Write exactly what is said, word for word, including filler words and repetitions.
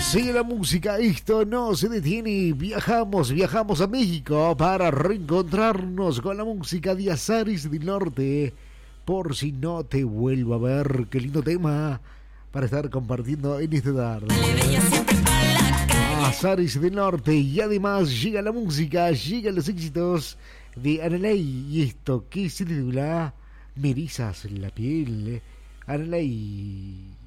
Sigue la música, esto no se detiene. Viajamos, viajamos a México para reencontrarnos con la música de Azares del Norte. Por si no te vuelvo a ver, qué lindo tema para estar compartiendo en esta tarde. Azares del Norte, y además llega la música, llegan los éxitos de Analey. Y esto que se titula Me erizas la piel. Analey.